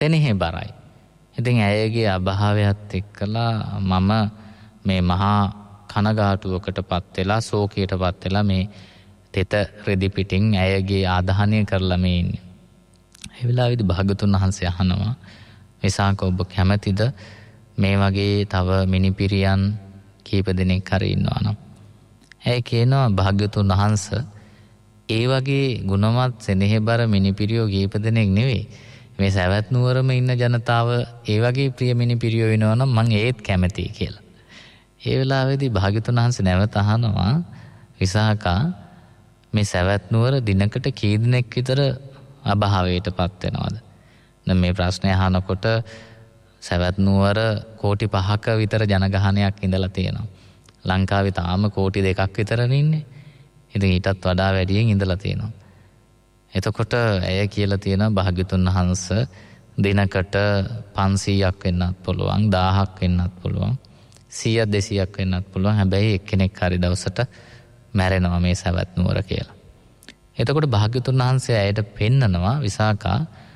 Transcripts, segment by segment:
තෙනෙහි බරයි. ඉතින් ඇයගේ අභාවයත් එක්කලා මම මේ මහා කනගාටුවකටපත් වෙලා ශෝකයටපත් වෙලා මේ තෙත රෙදි පිටින් ඇයගේ ආදාහනය කරලා මේ ඉන්නේ. ඒ වෙලාවේදී භාග්‍යවතුන් වහන්සේ අහනවා විසාක ඔබ කැමතිද මේ වගේ තව මිනිපිරියන් කීප දෙනෙක් හරි ඉන්නවා නම්? ඇය කියනවා භාග්‍යවතුන් වහන්සේ ඒ වගේ ගුණවත් සෙනෙහබර මිනිපිරියෝ කීප දෙනෙක් නෙවෙයි. මේ සවැත් නුවරම ඉන්න ජනතාව ඒ වගේ ප්‍රිය මිනිපිරියෝ වෙනවා නම් මං ඒත් කැමතියි කියලා. ඒ වෙලාවේදී භාග්‍යවතුන් වහන්සේ නැවත අහනවා විසාකා මේ සවැත් නුවර දිනකට කී දිනක් විතර අභාවයටපත් වෙනවද? දැන් මේ ප්‍රශ්නේ අහනකොට සවැත් නුවර කෝටි 5ක විතර ජනගහනයක් ඉඳලා තියෙනවා. ලංකාවේ තාම කෝටි 2ක් විතරනේ ඉන්නේ. ඉතින් ඊටත් වඩා වැඩියෙන් ඉඳලා තියෙනවා. එතකොට ඇය කියලා තියෙනවා භාග්‍යවතුන් වහන්සේ දිනකට 500ක් වෙන්නත් පුළුවන් 1000ක් වෙන්නත් පුළුවන් 100 200ක් වෙන්නත් පුළුවන්. හැබැයි එක්කෙනෙක් හරි දවසට මැරෙනවා මේ සවැත් නුවර කියලා. එතකොට භාග්‍යවතුන් වහන්සේ ඇයට පෙන්නනවා විසාකා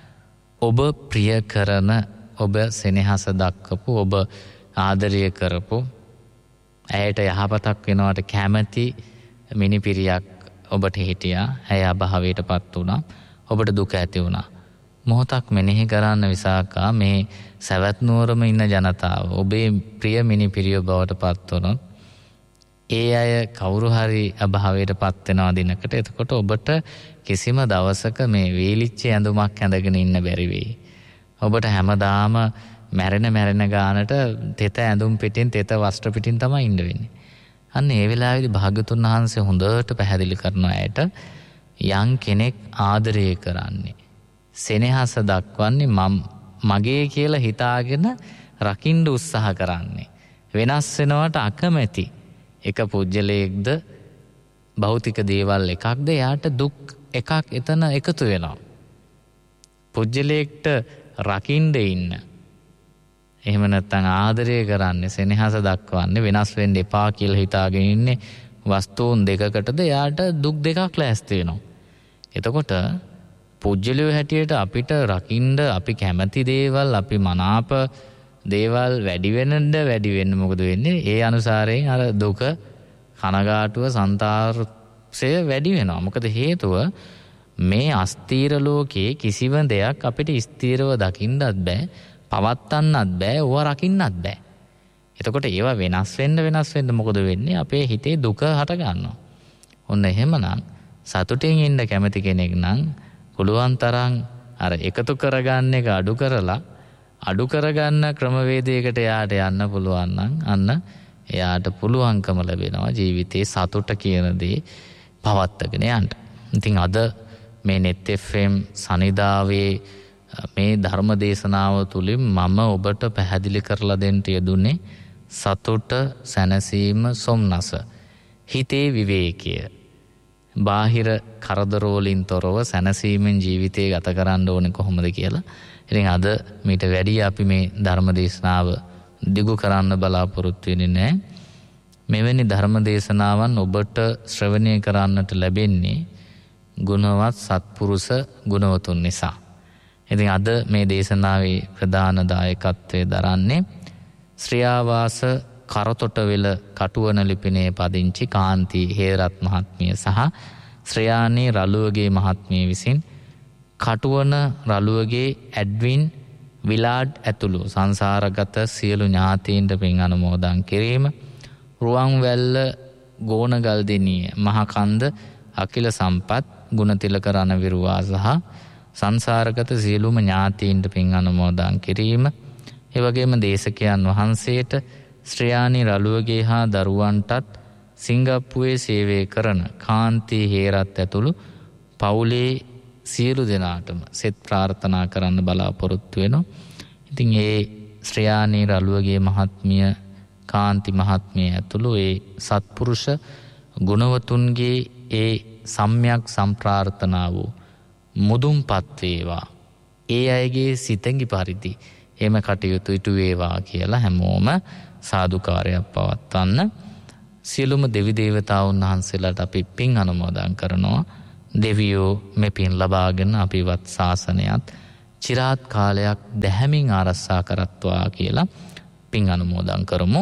ඔබ ප්‍රිය කරන ඔබ සෙනෙහස දක්වපු ඔබ ආදරය කරපු ඇයට යහපතක් වෙනවට කැමැති මිනිපිරියක් ඔබට හිටියා. ඇය අභාවයටපත් වුණා. ඔබට දුක ඇති වුණා. මොහොතක් මෙනෙහි කරන්න විසාකා මේ සවැත් නුවරම ඉන්න ජනතාව ඔබේ ප්‍රිය මිනිපිරිය බවට පත් වුණොත් ඒ අය කවුරු හරි අභාවයටපත් වෙනවා දිනකට. එතකොට ඔබට කිසිම දවසක මේ වේලිච්ච ඇඳුමක් ඇඳගෙන ඉන්න බැරි වෙයි. ඔබට හැමදාම මැරෙන ගානට තෙත ඇඳුම් පිටින් තෙත වස්ත්‍ර පිටින් තමයි ඉන්න වෙන්නේ. අන්න ඒ වෙලාවේදී භාග්‍යවතුන් වහන්සේ හොඳට පැහැදිලි කරනවා ඇයට යම් කෙනෙක් ආදරය කරන්නේ සෙනෙහස දක්වන්නේ මගේ කියලා හිතාගෙන රකින්න උත්සාහ කරන්නේ වෙනස් වෙනවට අකමැති එක පුජ්‍යලයක්ද භෞතික දේවල් එකක්ද එයාට දුක් එකක් එතන එකතු වෙනවා. පුජ්‍යලයකට රකින්න ඉන්න එහෙම නැත්නම් ආදරය කරන්නේ සෙනෙහස දක්වන්නේ වෙනස් වෙන්න එපා කියලා හිතාගෙන ඉන්නේ වස්තුන් දෙකකටද එයාට දුක් දෙකක් ලෑස්ති වෙනවා. එතකොට පුජ්‍යලිය හැටියට අපිට රකින්න අපි කැමති දේවල් අපි මනාප දේවල් වැඩි වෙන්න මොකද වෙන්නේ? ඒ අනුසාරයෙන් අර දුක කනගාටුව සංතාපය වැඩි වෙනවා. මොකද හේතුව මේ අස්තීර ලෝකයේ කිසිම දෙයක් අපිට ස්ථීරව දකින්නත් බෑ පවත්තන්නත් බෑ ඕවා රකින්නත් බෑ. එතකොට ඒවා වෙනස් වෙන්න මොකද වෙන්නේ? අපේ හිතේ දුක හට ගන්නවා. ඔන්න එහෙමනම් සතුටින් ඉන්න කැමති කෙනෙක් නම් පුළුවන් තරම් අර එකතු කරගන්න එක අඩු කරගන්න ක්‍රමවේදයකට යාට යන්න පුළුවන් නම් අන්න එයාට පුළුවන්කම ලැබෙනවා ජීවිතේ සතුට කියන දේ පවත්වාගෙන යන්න. ඉතින් අද මේ net FM සනිදාවේ මේ ධර්ම දේශනාව තුළින් මම ඔබට පැහැදිලි කරලා දෙන්න යෙදුනේ සතුට, සැනසීම, සොම්නස, හිතේ විවේකය, බාහිර කරදර වලින් තොරව සැනසීමෙන් ජීවිතය ගත කරන්න ඕනේ කොහොමද කියලා. ඉතින් අද මීට වැඩි අපි මේ ධර්ම දේශනාව දිගු කරන්න බලාපොරොත්තු වෙන්නේ නැහැ. මෙවැනි ධර්ම දේශනාවන් ඔබට ශ්‍රවණය කරන්නට ලැබෙන්නේ ගුණවත් සත්පුරුෂ ගුණවතුන් නිසා. ඉතින් අද මේ දේශනාවේ ප්‍රධාන දායකත්වයේ දරන්නේ ශ්‍රියාවාස කරතොටවෙල කටුවන ලිපිනේ පදිංචි කාන්ති හේරත් මහත්මිය සහ ශ්‍රයානී රළුවගේ මහත්මිය විසින් කටුවන රළුවගේ ඇඩ්වින් විලාඩ් ඇතුළු සංසාරගත සියලු ඥාතීන්ට පින් අනුමෝදන් කිරීම, රුවන්වැල්ල ගෝනගල්දෙනිය මහකන්ද අකිල සම්පත් ගුණතිලක රණවිරුවා සහ සංසාරගත සියලුම ඥාතීන්ට පින් අනුමෝදන් කිරීම, එවැගේම දේශකයන් වහන්සේට ශ්‍රයානී රළුවගේ හා දරුවන්ටත් සිංගප්පුවේ සේවය කරන කාන්ති හේරත් ඇතුළු පවුලේ සියලු දෙනාටම සෙත් ප්‍රාර්ථනා කරන්න බලාපොරොත්තු වෙනවා. ඉතින් ඒ ශ්‍රයානී රළුවගේ මහත්මිය, කාන්ති මහත්මිය ඇතුළු ඒ සත්පුරුෂ ගුණවතුන්ගේ ඒ සම්‍යක් සම්ප්‍රාර්ථනාව මුදුන්පත් වේවා. ඒ අයගේ සිතැඟි පරිදි එම කටයුතු ඉටු වේවා කියලා හැමෝම සාදුකාරයක් පවත්වන්න. සියලුම දෙවි දේවතාවුන් වහන්සේලාට අපි පින් අනුමෝදන් කරනවා. දෙවියෝ මේ පින් ලබාගෙන අපිවත් ශාසනයත් චිරාත් කාලයක් දැහැමින් ආරක්ෂා කරත්වා කියලා පින් අනුමෝදන් කරමු.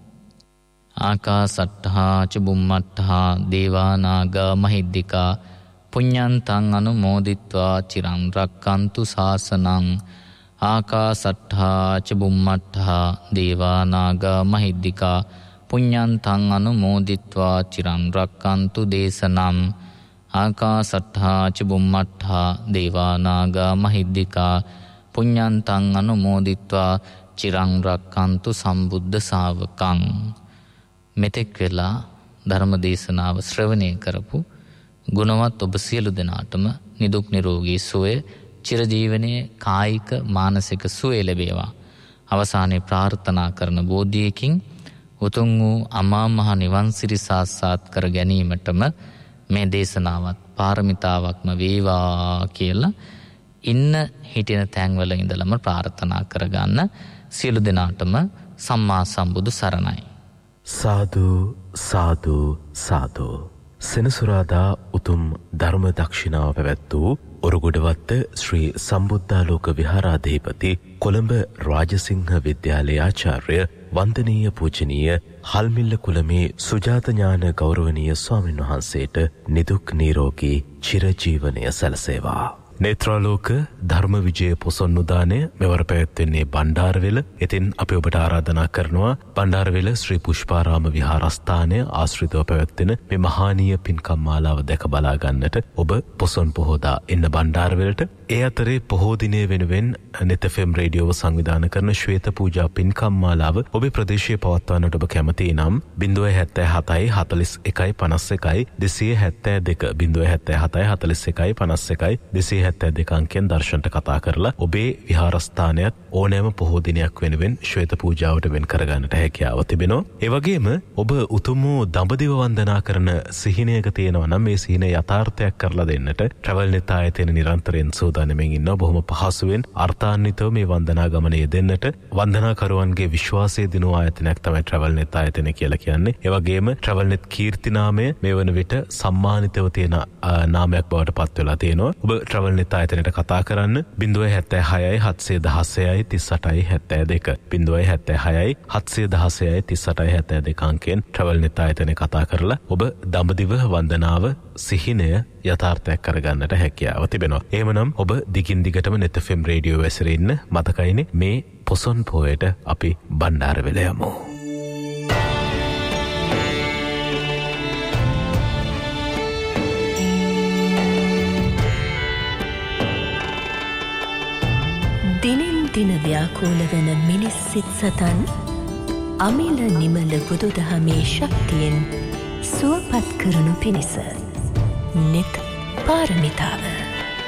ආකාසට්ඨා ච බුම්මට්ඨා දේවා නාග මහිද්దికා පුඤ්ඤන්තං අනුමෝදිත්වා චිරං රක්칸තු ශාසනං. ආකාසට්ඨා ච බුම්මට්ඨා දේවා නාග මහිද්దికා පුඤ්ඤන්තං අනුමෝදිත්වා චිරං රක්칸තු දේශනම්. ආකාසට්ඨා ච බුම්මට්ඨා දේවා නාග මහිද්దికා පුඤ්ඤන්තං අනුමෝදිත්වා චිරං රක්칸තු සම්බුද්ධ ශාවකං. මෙතෙක් වෙලා ධර්ම දේශනාව ශ්‍රවණය කරපු ගුණවත් ඔබ සියලු දෙනාටම නිදුක් නිරෝගී සුවය, චිරජීවනයේ කායික මානසික සුවය ලැබේවා. අවසානයේ ප්‍රාර්ථනා කරන බෝධියකින් උතුම් වූ අමා මහ නිවන් සිරි සාක්ෂාත් කර ගැනීමටම මේ දේශනාවත් පාරමිතාවක්ම වේවා කියලා ඉන්න හිටින තැන්වල ඉඳලම ප්‍රාර්ථනා කරගන්න. සියලු දෙනාටම සම්මා සම්බුදු සරණයි. සාදු සාදු සාදු. සෙනසුරාදා උතුම් ධර්ම දක්ෂිනාව පැවැත් වූ ඔරුගොඩවත්ත ශ්‍රී සම්බුද්ධාලෝක විහාරාධිපති කොළඹ රාජසිංහ විද්‍යාලයේ ආචාර්ය වන්දනීය පූජනීය හල්මිල්ල කුලමේ සුජාත ඥාන ගෞරවනීය ස්වාමීන් වහන්සේට නිදුක් නිරෝගී චිරජීවනය සැලසේවා. නේත්‍රාලෝක ධර්ම විජය පොසොන් උදානය මෙවර පැවැත්වෙන්නේ බණ්ඩාරවෙල. ඉතින් අපි ඔබට ආරාධනා කරනවා බණ්ඩාරවෙල ශ්‍රී පුෂ්පාරාම විහාරස්ථානය ආශ්‍රිතව පැවැත්වෙන මේ මහානීය පින්කම් මාලාව දැක බලා ගන්නට ඔබ පොසොන් පොහෝදා එන්න බණ්ඩාරවෙලට. ඒ අතරේ පොහෝ දිනය වෙනුවෙන් නෙත් FM රේඩියෝව සංවිධානය කරන ශ්වේත පූජා පින්කම් මාලාව ඔබේ ප්‍රදේශයේ පවත්වන්නට ඔබ කැමති නම් 077 41 51 272 077 41 51 272 අංකයෙන් දර්ශනට කතා කරලා ඔබේ විහාරස්ථානයත් ඕනෑම පොහෝ දිනයක් වෙනුවෙන් ශ්වේත පූජාවට වෙන් කරගන්නට හැකියාව තිබෙනවා. ඒ වගේම ඔබ උතුම් වූ දඹදිව වන්දනා කරන සිහිනයක තියෙනවා නම් මේ සිහිනය යථාර්ථයක් කරලා දෙන්නට ට්‍රැවල් නෙත් ආයතන නිරන්තරයෙන් සූදානම්ෙන් ඉන්නවා. බොහොම පහසුවෙන් අර්ථාන්විතව මේ වන්දනා ගමනේ යෙදෙන්නට වන්දනාකරුවන්ගේ විශ්වාසය දිනු ආයතනයක් තමයි ට්‍රැවල් නෙත් ආයතනය කියලා කියන්නේ. ඒ වගේම ට්‍රැවල් නෙත් කීර්ති නාමය මේ වන විට සම්මානිතව තියෙන නාමයක් බවට පත් වෙලා තියෙනවා. ඔබ ට්‍රැවල් නෙත් ආයතනයට කතා කරන්න 076 716 38 72 076 716 38 72 අංකයෙන් ට්‍රැවල් නෙත් ආයතනය කතා කරලා ඔබ දඹදිව වන්දනාව සිහිනය යථාර්ථයක් කරගන්නට හැකියාව තිබෙනවා. එහෙමනම් ඔබ දිගින් දිගටම නෙත් FM රේඩියෝ ඇසුරේ ඉන්න මතකයිනේ මේ පොසොන් පොයට අපි බණ්ඩාරවෙල යමු. දිනෙන් දින ව්‍යාකූල වන මිනිස් සිත් සතන් අමිල නිමල බුදුදහමේ ශක්තියෙන් සුවපත් කරනු පිණිස නෙත් පාරමිතාව